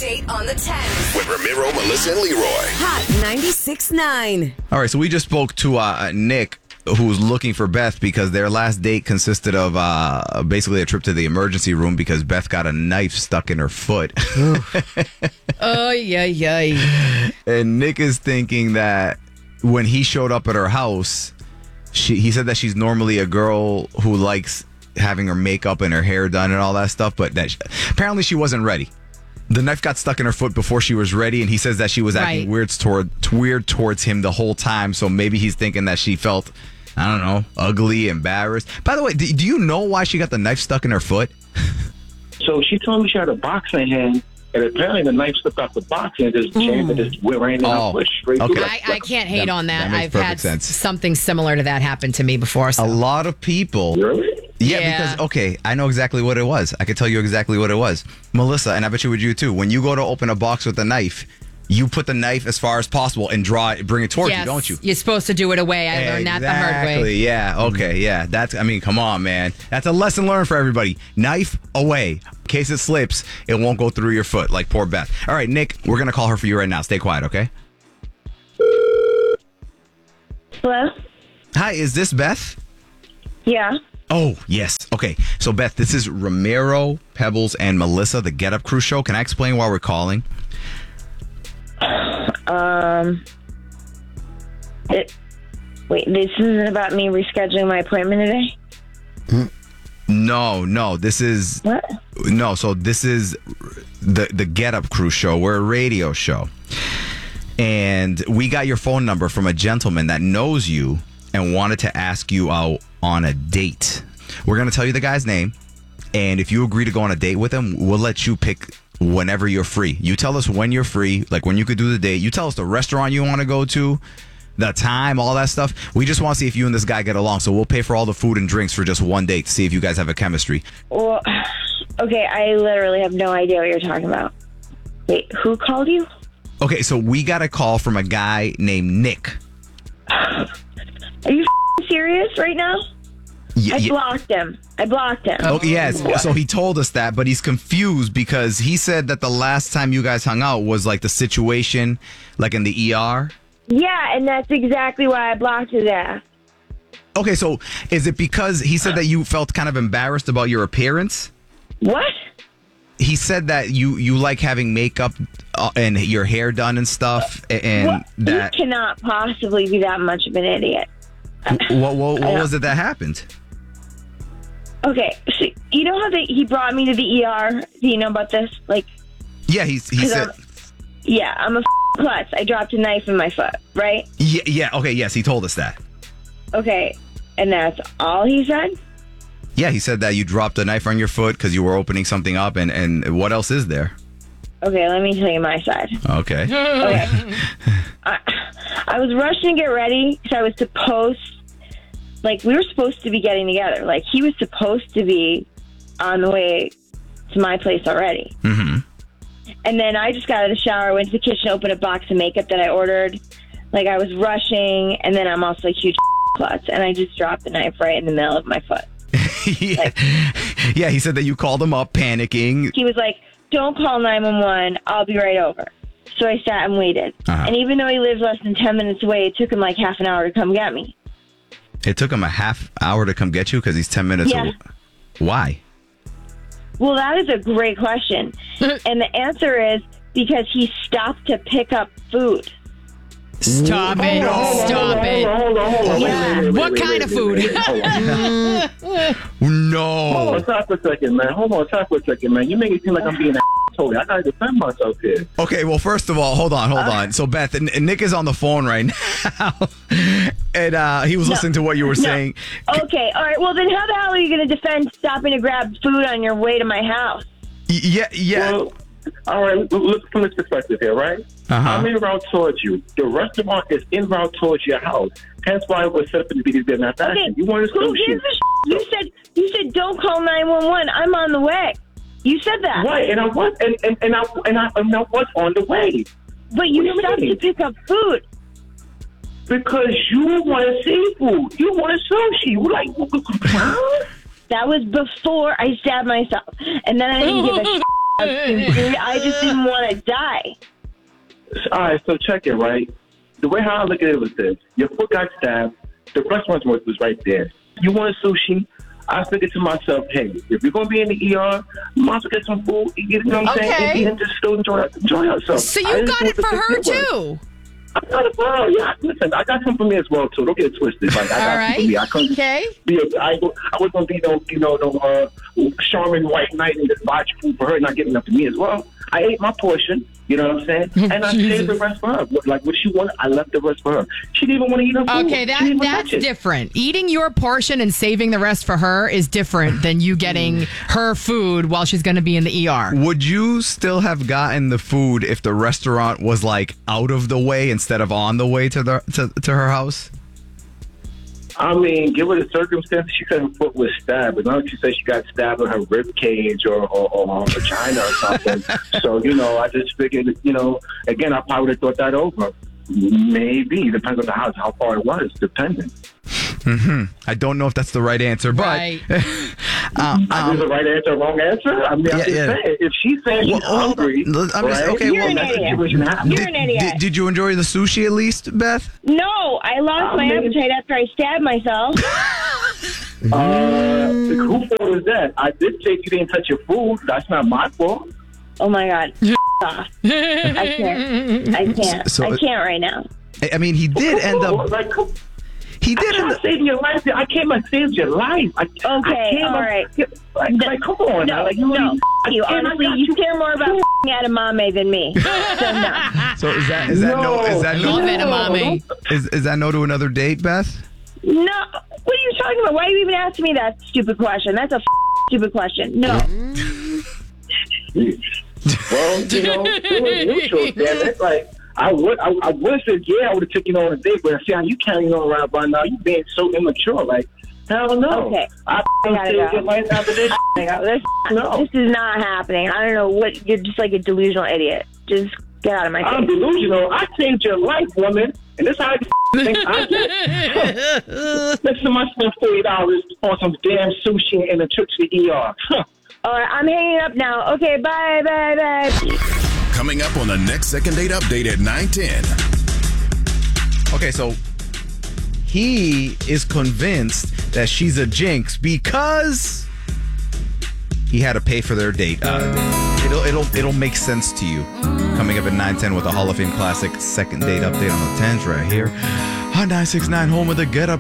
date on the 10th. With Ramiro, Melissa, and Leroy. Hot 96.9. All right, so we just spoke to Nick, who's looking for Beth because their last date consisted of basically a trip to the emergency room because Beth got a knife stuck in her foot. Oh, yeah. And Nick is thinking that when he showed up at her house, he said that she's normally a girl who likes having her makeup and her hair done and all that stuff, but that apparently she wasn't ready. The knife got stuck in her foot before she was ready, and he says that she was acting weird towards him the whole time, so maybe he's thinking that she felt, I don't know, ugly, embarrassed. By the way, do you know why she got the knife stuck in her foot? So she told me she had a boxing hand, and apparently the knife slipped off the box and just jammed and just went right in her foot straight through. I can't hate on that. makes I've perfect had sense. something similar to that happen to me before. So. A lot of people... Really? Yeah, because, okay, I know exactly what it was. I can tell you exactly what it was. Melissa, and I bet you would you too. When you go to open a box with a knife, you put the knife as far as possible and bring it towards you, don't you? You're supposed to do it away. I learned that the hard way. Exactly, yeah, okay, yeah. Come on, man. That's a lesson learned for everybody. Knife away. In case it slips, it won't go through your foot like poor Beth. All right, Nick, we're going to call her for you right now. Stay quiet, okay? Hello? Hi, is this Beth? Yeah. Oh, yes. Okay. So, Beth, this is Ramiro, Pebbles, and Melissa, the Get Up Crew show. Can I explain why we're calling? Wait, this isn't about me rescheduling my appointment today? No. This is... What? No, so this is the Get Up Crew show. We're a radio show. And we got your phone number from a gentleman that knows you and wanted to ask you out on a date. We're going to tell you the guy's name, and if you agree to go on a date with him, we'll let you pick whenever you're free. You tell us when you're free, like when you could do the date. You tell us the restaurant you want to go to, the time, all that stuff. We just want to see if you and this guy get along, so we'll pay for all the food and drinks for just one date to see if you guys have a chemistry. Well, okay, I literally have no idea what you're talking about. Wait, who called you? Okay, so we got a call from a guy named Nick. Are you serious right now? I blocked him. Oh, yes. So he told us that, but he's confused because he said that the last time you guys hung out was like the situation, like in the ER. Yeah, and that's exactly why I blocked his ass. Okay, so is it because he said that you felt kind of embarrassed about your appearance? What? He said that you like having makeup and your hair done and stuff, and that... You cannot possibly be that much of an idiot. What was it that happened? Okay, so you know how he brought me to the ER? Do you know about this? Yeah, he said... I'm a klutz. I dropped a knife in my foot, right? Yeah, okay, yes, he told us that. Okay, and that's all he said? Yeah, he said that you dropped a knife on your foot because you were opening something up, and what else is there? Okay, let me tell you my side. Okay. I was rushing to get ready because I was we were supposed to be getting together. Like, he was supposed to be on the way to my place already. Mm-hmm. And then I just got out of the shower, went to the kitchen, opened a box of makeup that I ordered. Like, I was rushing, and then I'm also a huge klutz, and I just dropped the knife right in the middle of my foot. Yeah, he said that you called him up panicking. He was like, don't call 911, I'll be right over. So I sat and waited. Uh-huh. And even though he lives less than 10 minutes away, it took him like half an hour to come get me. It took him a half hour to come get you because he's 10 minutes away? Why? Well, that is a great question. And the answer is because he stopped to pick up food. Stop it. Hold on. What kind of food? No. Hold on, talk for a second, man. You make it seem like I'm being an asshole. I gotta defend myself here. Okay, well, first of all, hold on. So, Beth, Nick is on the phone right now, and he was listening to what you were saying. Okay, all right. Well, then how the hell are you going to defend stopping to grab food on your way to my house? Yeah. Well, all right, look from this perspective here, right? Uh-huh. I'm en route towards you. The restaurant is en route towards your house. Hence why it was set up to be in that fashion. Okay. You wanted Who gives a You said don't call 911. I'm on the way. You said that. Right, and I was on the way. But you stopped to pick up food. Because you wanted seafood. You wanted sushi. That was before I stabbed myself. And then I didn't give a I just didn't want to die. All right, so check it, right? The way how I look at it was this. Your foot got stabbed. The restaurant was right there. You wanted sushi. I was thinking to myself, hey, if you're going to be in the ER, you might as well get some food. You know what I'm saying? And just still enjoy yourself. So you got it for her, too. I got it for her. Yeah, listen, I got some for me as well, too. Don't get it twisted. Like, I got some for me. I couldn't be I wasn't going to be no Charmin White Knight and just buy food for her and not getting enough for me as well. I ate my portion. You know what I'm saying? And I saved the rest for her. Like, what she wanted, I left the rest for her. She didn't even want to eat her food. Okay, that's different. Eating your portion and saving the rest for her is different than you getting her food while she's going to be in the ER. Would you still have gotten the food if the restaurant was like out of the way instead of on the way to her house? I mean, given the circumstances, she said her foot was stabbed, but not she said she got stabbed in her rib cage or her vagina or something. So, I just figured, again, I probably would have thought that over. Maybe. Depends on the house, how far it was, depending. Mm-hmm. I don't know if that's the right answer, but... Right. Is the right answer, wrong answer? I mean, I'm just saying, if she's saying she's hungry, You're an idiot. Did you enjoy the sushi at least, Beth? No, I lost my appetite after I stabbed myself. Whose fault is that? I did say you didn't touch your food. That's not my fault. Oh, my God. I can't. I can't right now. I mean, he did end up... He did. I saved your life. I came and saved your life. All right. Like, come on. No, you honestly, you care more about edamame than me. So no. So is that no? Love edamame. Is that no to another date, Beth? No. What are you talking about? Why are you even asking me that stupid question? That's a stupid question. No. Well, it was neutral, damn it. Like, I would have said, yeah, I would have taken on a date, but see how you carrying on around by now. You being so immature. Like, hell no. Okay. I gotta go. Get right after this. This is not happening. I don't know what. You're just like a delusional idiot. Just get out of my face. I'm delusional. I saved your life, woman. And this how I think I get. Next time I spent $40 on some damn sushi and a trip to the ER. All right, I'm hanging up now. Okay, bye. Coming up on the next Second Date Update at 9:10. Okay, so he is convinced that she's a jinx because he had to pay for their date. It'll make sense to you. Coming up at 9:10 with a Hall of Fame classic Second Date Update on the 10s right here on 969 home of the Get Up